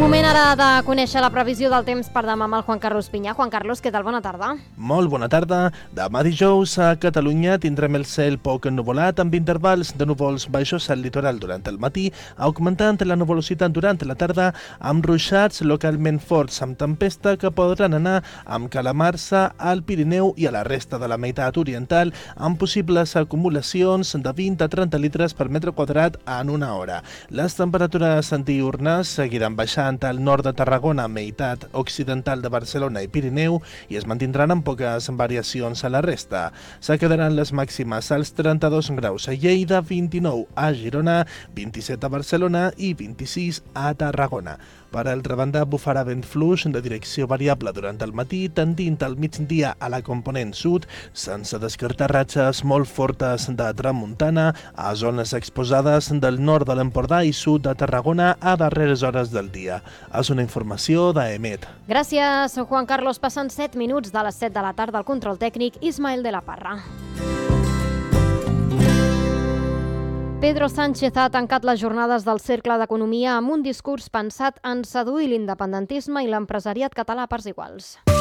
Moment ara de conèixer la previsió del temps per demà amb el Juan Carlos Pinyà. Juan Carlos, què tal? Bona tarda. Molt bona tarda. Demà dijous a Catalunya tindrem el cel poc ennuvolat amb intervals de núvols baixos al litoral durant el matí, augmentant la nuvolositat durant la tarda amb ruixats localment forts amb tempesta que podran anar amb calamarsa al Pirineu i a la resta de la meitat oriental amb possibles acumulacions de 20 a 30 litres per metre quadrat en una hora. Les temperatures diürnes seguiran baixant al nord de Tarragona, meitat occidental de Barcelona i Pirineu, i es mantindran amb poques variacions a la resta. Se quedaran les màximes als 32 graus a Lleida, 29 a Girona, 27 a Barcelona i 26 a Tarragona. Per altra banda, bufarà vent fluix de direcció variable durant el matí, tendint al migdia a la component sud, sense descartar ratxes molt fortes de tramuntana a zones exposades del nord de l'Empordà i sud de Tarragona a darreres hores del dia. És una informació d'EMET. Gràcies, Juan Carlos. Passen 7 minuts de les 7 de la tarda al control tècnic Ismael de la Parra. Pedro Sánchez ha tancat les jornades del Cercle d'Economia amb un discurs pensat en seduir l'independentisme i l'empresariat català a parts iguals.